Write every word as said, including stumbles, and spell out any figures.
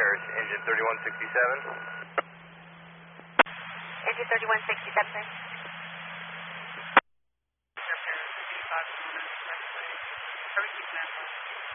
Engine thirty-one sixty-seven. Engine thirty-one sixty-seven, sir. Repair, eighty-five, everything natural.